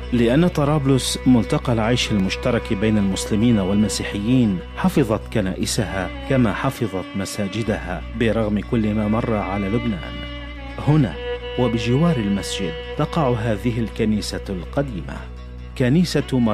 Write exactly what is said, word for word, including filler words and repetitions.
لأن طرابلس ملتقى العيش المشترك بين المسلمين والمسيحيين حفظت كنائسها كما حفظت مساجدها برغم كل ما مر على لبنان. هنا وبجوار المسجد تقع هذه الكنيسة القديمة، كنيسة